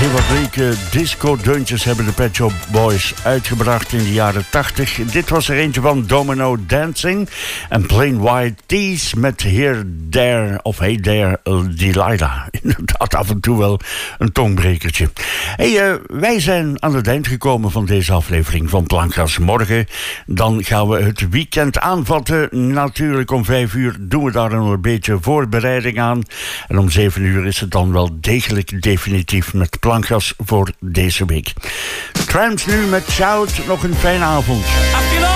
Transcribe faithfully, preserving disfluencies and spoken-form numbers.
heel wat leuke disco-deuntjes hebben de Pet Shop Boys uitgebracht in de jaren tachtig. Dit was er eentje van Domino Dancing en Plain White Tees met Here, There of Hey There, Delilah. Inderdaad, af en toe wel een tongbrekertje. Hey, uh, wij zijn aan het eind gekomen van deze aflevering van Plankgas. Morgen dan gaan we het weekend aanvatten. Natuurlijk om vijf uur doen we daar nog een beetje voorbereiding aan. En om zeven uur is het dan wel degelijk definitief met Plankgas voor deze week. Tramps nu met Shout. Nog een fijne avond.